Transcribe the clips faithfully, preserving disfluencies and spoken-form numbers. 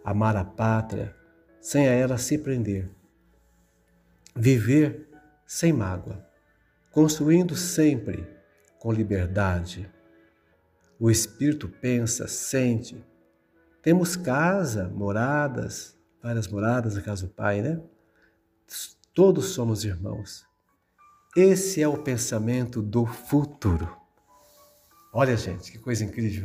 amar a pátria, sem a ela se prender. Viver sem mágoa, construindo sempre com liberdade. O espírito pensa, sente. Temos casa, moradas, várias moradas na casa do Pai, né? Todos somos irmãos. Esse é o pensamento do futuro. Olha, gente, que coisa incrível.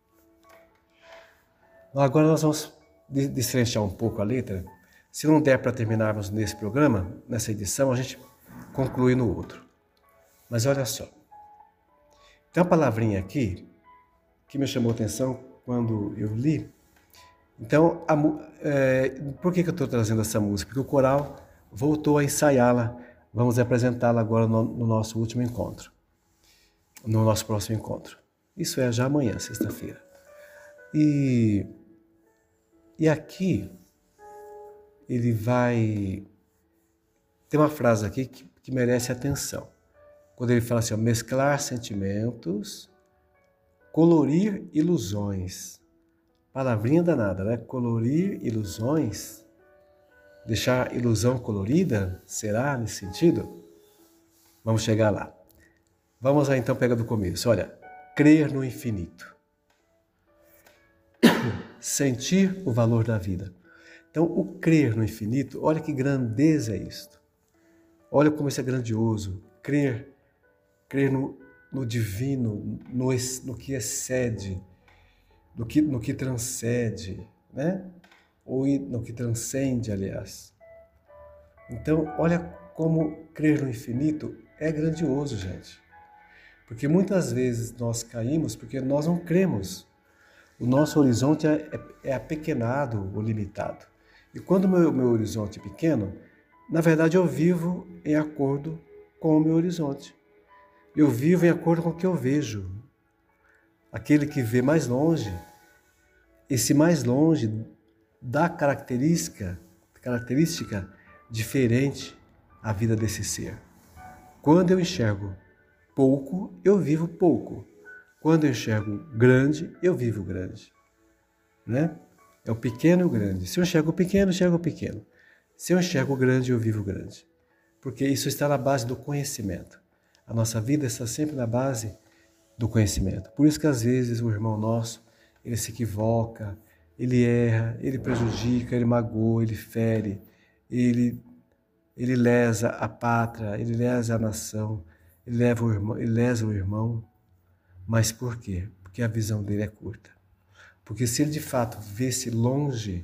Agora nós vamos destrinchar um pouco a letra. Se não der para terminarmos nesse programa, nessa edição, a gente conclui no outro. Mas olha só. Tem uma palavrinha aqui que me chamou a atenção quando eu li. Então, a, é, por que, que eu estou trazendo essa música? Porque o coral voltou a ensaiá-la. Vamos apresentá-la agora no, no nosso último encontro. No nosso próximo encontro. Isso é já amanhã, sexta-feira. E, e aqui, ele vai... Tem uma frase aqui que, que merece atenção. Quando ele fala assim, ó, mesclar sentimentos, colorir ilusões. Palavrinha danada, né? Colorir ilusões, deixar ilusão colorida, será nesse sentido? Vamos chegar lá. Vamos lá então pegar do começo. Olha, crer no infinito. Sentir o valor da vida. Então, o crer no infinito, olha que grandeza é isto. Olha como isso é grandioso. Crer, crer no, no divino, no, no que excede, no que, no que transcende, né? Ou no que transcende, aliás. Então, olha como crer no infinito é grandioso, gente. Porque muitas vezes nós caímos porque nós não cremos. O nosso horizonte é, é, é apequenado ou limitado. E quando o meu, meu horizonte é pequeno, na verdade eu vivo em acordo com o meu horizonte. Eu vivo em acordo com o que eu vejo. Aquele que vê mais longe, esse mais longe dá característica, característica diferente à vida desse ser. Quando eu enxergo pouco, eu vivo pouco. Quando eu enxergo grande, eu vivo grande. Né? É o pequeno e o grande. Se eu enxergo o pequeno, eu enxergo o pequeno. Se eu enxergo o grande, eu vivo grande. Porque isso está na base do conhecimento. A nossa vida está sempre na base do conhecimento. Por isso que às vezes o irmão nosso, ele se equivoca, ele erra, ele prejudica, ele magoa, ele fere, ele, ele lesa a pátria, ele lesa a nação, ele, leva o irmão, ele lesa o irmão. Mas por quê? Porque a visão dele é curta. Porque se ele de fato vê-se longe,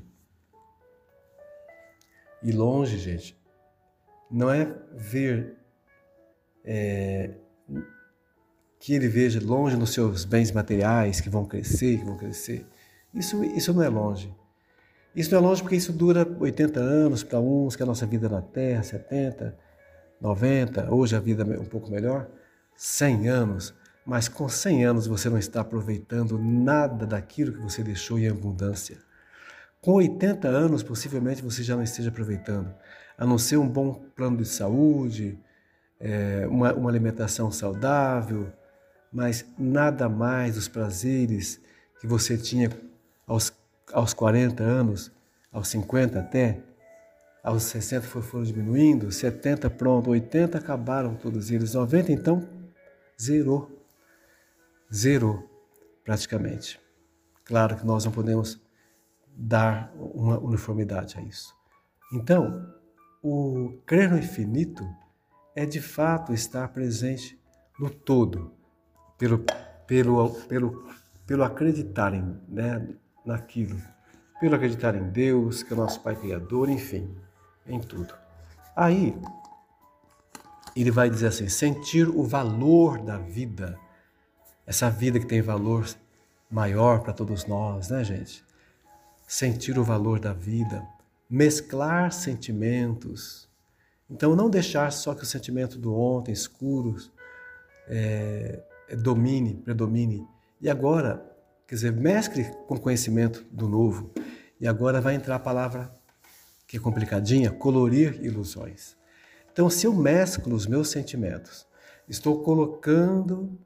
e longe, gente, não é ver é, que ele veja longe nos seus bens materiais que vão crescer, que vão crescer. Isso, isso não é longe. Isso não é longe porque isso dura oitenta anos para uns, que é a nossa vida na Terra, setenta, noventa, hoje a vida é um pouco melhor, cem anos. Mas com cem anos você não está aproveitando nada daquilo que você deixou em abundância. Com oitenta anos, possivelmente você já não esteja aproveitando, a não ser um bom plano de saúde, é, uma, uma alimentação saudável, mas nada mais dos prazeres que você tinha aos, aos quarenta anos, aos cinquenta até, aos sessenta foram diminuindo, setenta pronto, oitenta acabaram todos eles, noventa então zerou. Zerou, praticamente. Claro que nós não podemos dar uma uniformidade a isso. Então, o crer no infinito é de fato estar presente no todo, pelo, pelo, pelo, pelo acreditar em, né, naquilo, pelo acreditar em Deus, que é o nosso Pai Criador, enfim, em tudo. Aí, ele vai dizer assim, sentir o valor da vida, essa vida que tem valor maior para todos nós, né, gente? Sentir o valor da vida, mesclar sentimentos. Então, não deixar só que o sentimento do ontem, escuros, é, domine, predomine. E agora, quer dizer, mescle com o conhecimento do novo. E agora vai entrar a palavra que é complicadinha, colorir ilusões. Então, se eu mesclo os meus sentimentos, estou colocando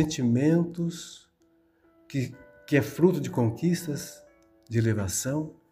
sentimentos que, que é fruto de conquistas, de elevação,